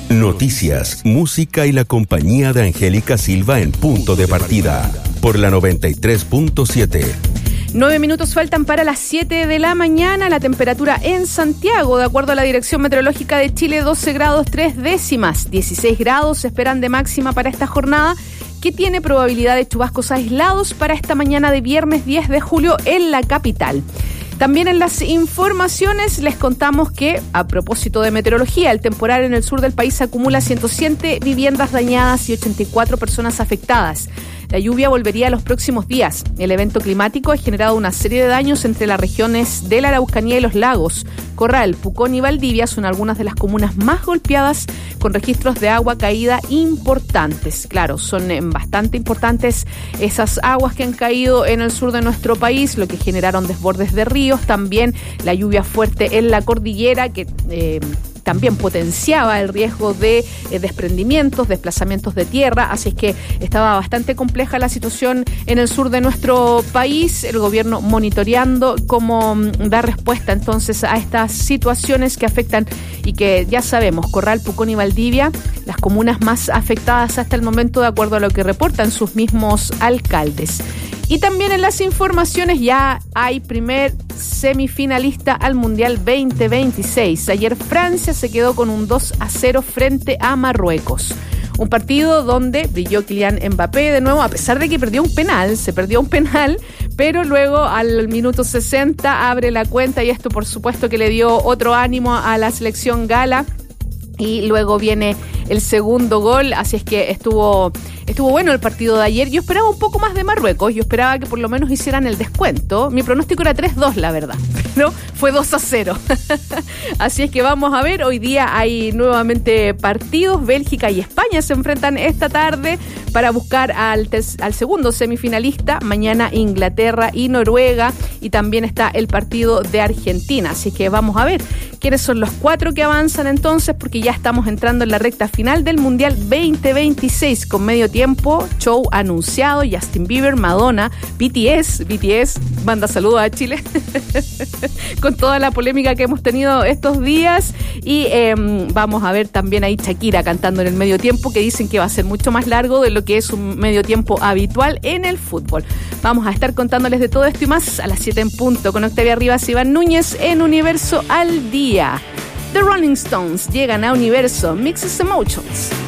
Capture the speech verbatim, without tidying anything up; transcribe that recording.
Noticias, música y la compañía de Angélica Silva en Punto de Partida, por la noventa y tres punto siete. Nueve minutos faltan para las siete de la mañana. La temperatura en Santiago, de acuerdo a la Dirección Meteorológica de Chile, doce grados tres décimas. dieciséis grados se esperan de máxima para esta jornada, que tiene probabilidad de chubascos aislados para esta mañana de viernes diez de julio en la capital. También en las informaciones les contamos que, a propósito de meteorología, el temporal en el sur del país acumula ciento siete viviendas dañadas y ochenta y cuatro personas afectadas. La lluvia volvería los próximos días. El evento climático ha generado una serie de daños entre las regiones de la Araucanía y los lagos. Corral, Pucón y Valdivia son algunas de las comunas más golpeadas, con registros de agua caída importantes. Claro, son bastante importantes esas aguas que han caído en el sur de nuestro país, lo que generaron desbordes de ríos, también la lluvia fuerte en la cordillera que eh, también potenciaba el riesgo de eh, desprendimientos, desplazamientos de tierra, así es que estaba bastante compleja la situación en el sur de nuestro país, el gobierno monitoreando cómo dar respuesta entonces a estas situaciones que afectan y que ya sabemos, Corral, Pucón y Valdivia, las comunas más afectadas hasta el momento de acuerdo a lo que reportan sus mismos alcaldes. Y también en las informaciones ya hay primer semifinalista al Mundial veinte veintiséis. Ayer Francia se quedó con un dos a cero frente a Marruecos. Un partido donde brilló Kylian Mbappé de nuevo, a pesar de que perdió un penal, se perdió un penal, pero luego al minuto sesenta abre la cuenta y esto por supuesto que le dio otro ánimo a la selección gala. Y luego viene el segundo gol, así es que estuvo estuvo bueno el partido de ayer. Yo esperaba un poco más de Marruecos, yo esperaba que por lo menos hicieran el descuento. Mi pronóstico era tres dos, la verdad, pero fue dos a cero. Así es que vamos a ver, hoy día hay nuevamente partidos. Bélgica y España se enfrentan esta tarde para buscar al, tes- al segundo semifinalista. Mañana Inglaterra y Noruega, y también está el partido de Argentina. Así que vamos a ver quiénes son los cuatro que avanzan entonces, porque ya estamos entrando en la recta final del Mundial veinte veintiséis con medio tiempo, show anunciado, Justin Bieber, Madonna, B T S, B T S, manda saludos a Chile, con toda la polémica que hemos tenido estos días, y eh, vamos a ver también ahí Shakira cantando en el medio tiempo, que dicen que va a ser mucho más largo de lo que es un medio tiempo habitual en el fútbol. Vamos a estar contándoles de todo esto y más a las siete en punto, con Octavia Rivas y Iván Núñez en Universo al Día. The Rolling Stones llegan a Universo Mixed Emotions.